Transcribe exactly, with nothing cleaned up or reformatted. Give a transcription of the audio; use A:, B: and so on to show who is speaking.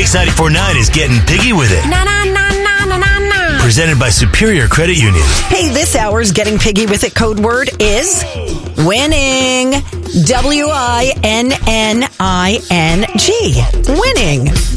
A: Mix ninety-four point nine is getting piggy with it.
B: Na na na na na na na.
A: Presented by Superior Credit Union.
C: Hey, this hour's Getting Piggy with It code word is winning. W I N N I N G. Winning.